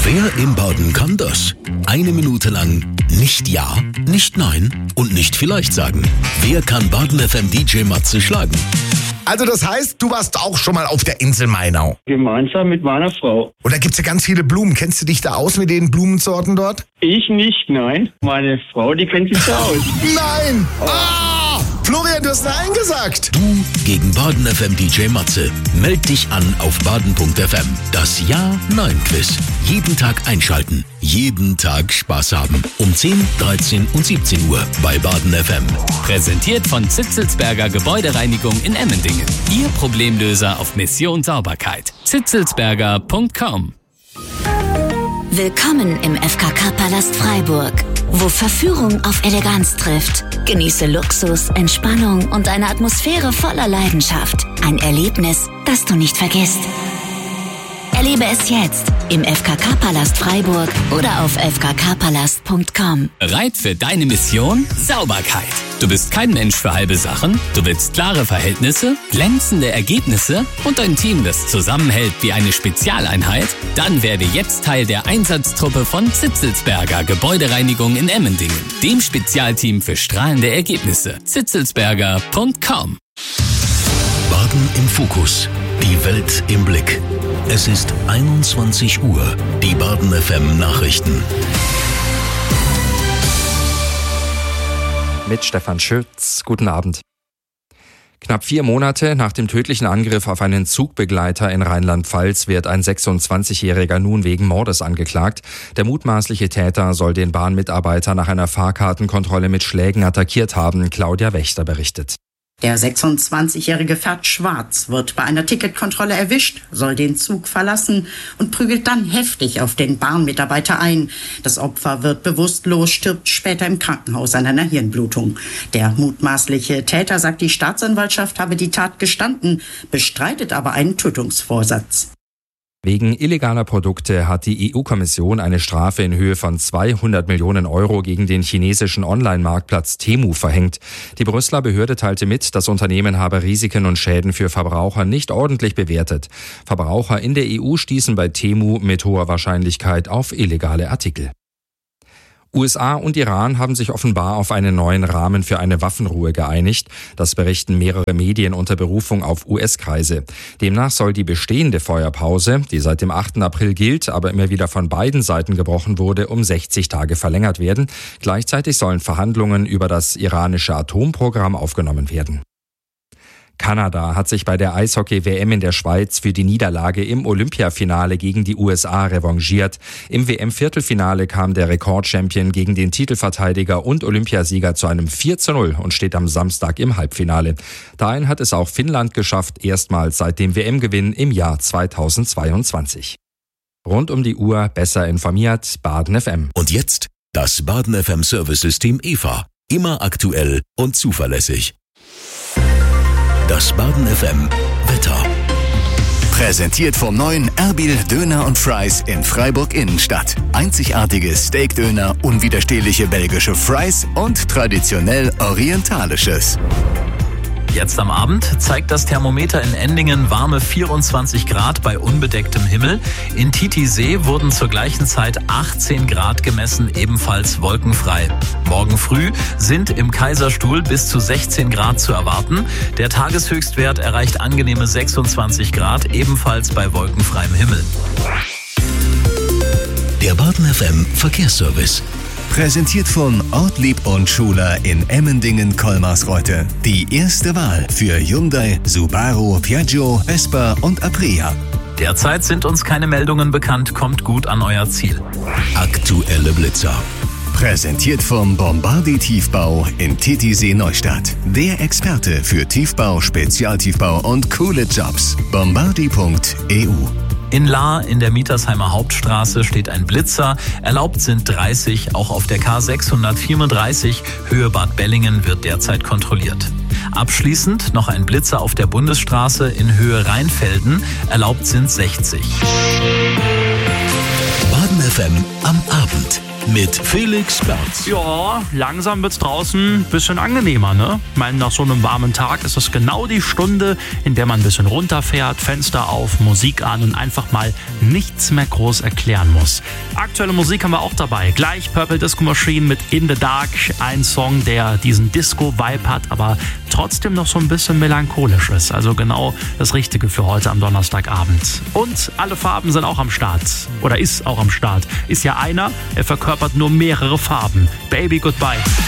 Wer im Baden kann das? 1 Minute lang nicht ja, nicht nein und nicht vielleicht sagen. Wer kann Baden FM DJ Matze schlagen? Also das heißt, du warst auch schon mal auf der Insel Mainau. Gemeinsam mit meiner Frau. Und da gibt's ja ganz viele Blumen. Kennst du dich da aus mit den Blumensorten dort? Ich nicht, nein. Meine Frau, die kennt sich da aus. Nein! Ah! Florian, du hast Nein gesagt. Du gegen Baden FM DJ Matze. Meld dich an auf baden.fm. Das Ja-Nein-Quiz. Jeden Tag einschalten. Jeden Tag Spaß haben. Um 10, 13 und 17 Uhr bei Baden FM. Präsentiert von Zitzelsberger Gebäudereinigung in Emmendingen. Ihr Problemlöser auf Mission Sauberkeit. zitzelsberger.com. Willkommen im FKK-Palast Freiburg, wo Verführung auf Eleganz trifft. Genieße Luxus, Entspannung und eine Atmosphäre voller Leidenschaft. Ein Erlebnis, das du nicht vergisst. Erlebe es jetzt im FKK-Palast Freiburg oder auf fkkpalast.com. Bereit für deine Mission? Sauberkeit. Du bist kein Mensch für halbe Sachen. Du willst klare Verhältnisse, glänzende Ergebnisse und ein Team, das zusammenhält wie eine Spezialeinheit? Dann werde jetzt Teil der Einsatztruppe von Zitzelsberger Gebäudereinigung in Emmendingen, dem Spezialteam für strahlende Ergebnisse. zitzelsberger.com. Baden im Fokus. Die Welt im Blick. Es ist 21 Uhr. Die Baden FM Nachrichten. Mit Stefan Schütz. Guten Abend. Knapp 4 Monate nach dem tödlichen Angriff auf einen Zugbegleiter in Rheinland-Pfalz wird ein 26-Jähriger nun wegen Mordes angeklagt. Der mutmaßliche Täter soll den Bahnmitarbeiter nach einer Fahrkartenkontrolle mit Schlägen attackiert haben, Claudia Wächter berichtet. Der 26-Jährige fährt schwarz, wird bei einer Ticketkontrolle erwischt, soll den Zug verlassen und prügelt dann heftig auf den Bahnmitarbeiter ein. Das Opfer wird bewusstlos, stirbt später im Krankenhaus an einer Hirnblutung. Der mutmaßliche Täter sagt, die Staatsanwaltschaft habe die Tat gestanden, bestreitet aber einen Tötungsvorsatz. Wegen illegaler Produkte hat die EU-Kommission eine Strafe in Höhe von 200 Millionen Euro gegen den chinesischen Online-Marktplatz Temu verhängt. Die Brüsseler Behörde teilte mit, das Unternehmen habe Risiken und Schäden für Verbraucher nicht ordentlich bewertet. Verbraucher in der EU stießen bei Temu mit hoher Wahrscheinlichkeit auf illegale Artikel. USA und Iran haben sich offenbar auf einen neuen Rahmen für eine Waffenruhe geeinigt. Das berichten mehrere Medien unter Berufung auf US-Kreise. Demnach soll die bestehende Feuerpause, die seit dem 8. April gilt, aber immer wieder von beiden Seiten gebrochen wurde, um 60 Tage verlängert werden. Gleichzeitig sollen Verhandlungen über das iranische Atomprogramm aufgenommen werden. Kanada hat sich bei der Eishockey-WM in der Schweiz für die Niederlage im Olympiafinale gegen die USA revanchiert. Im WM-Viertelfinale kam der Rekordchampion gegen den Titelverteidiger und Olympiasieger zu einem 4:0 und steht am Samstag im Halbfinale. Dahin hat es auch Finnland geschafft, erstmals seit dem WM-Gewinn im Jahr 2022. Rund um die Uhr besser informiert, Baden FM. Und jetzt das Baden FM Service-System EVA. Immer aktuell und zuverlässig. Das Baden FM Wetter. Präsentiert vom neuen Erbil Döner und Fries in Freiburg Innenstadt. Einzigartiges Steakdöner, unwiderstehliche belgische Fries und traditionell orientalisches. Jetzt am Abend zeigt das Thermometer in Endingen warme 24 Grad bei unbedecktem Himmel. In Titisee wurden zur gleichen Zeit 18 Grad gemessen, ebenfalls wolkenfrei. Morgen früh sind im Kaiserstuhl bis zu 16 Grad zu erwarten. Der Tageshöchstwert erreicht angenehme 26 Grad, ebenfalls bei wolkenfreiem Himmel. Der Baden FM Verkehrsservice. Präsentiert von Ortlieb und Schuler in Emmendingen-Kolmarsreuth. Die erste Wahl für Hyundai, Subaru, Piaggio, Vespa und Aprilia. Derzeit sind uns keine Meldungen bekannt, kommt gut an euer Ziel. Aktuelle Blitzer. Präsentiert vom Bombardi Tiefbau in Titisee Neustadt. Der Experte für Tiefbau, Spezialtiefbau und coole Jobs. Bombardi.eu. In Lahr in der Mietersheimer Hauptstraße steht ein Blitzer. Erlaubt sind 30. Auch auf der K634 Höhe Bad Bellingen wird derzeit kontrolliert. Abschließend noch ein Blitzer auf der Bundesstraße in Höhe Rheinfelden. Erlaubt sind 60. Baden FM am Abend. mit Felix Berz. Ja, langsam wird's draußen ein bisschen angenehmer, ne? Ich meine, nach so einem warmen Tag ist es genau die Stunde, in der man ein bisschen runterfährt, Fenster auf, Musik an und einfach mal nichts mehr groß erklären muss. Aktuelle Musik haben wir auch dabei. Gleich Purple Disco Machine mit In the Dark. Ein Song, der diesen Disco-Vibe hat, aber trotzdem noch so ein bisschen melancholisch ist. Also genau das Richtige für heute am Donnerstagabend. Und alle Farben sind auch am Start. Oder ist auch am Start. Ist ja einer, er verkörpert nur mehrere Farben. Baby Goodbye.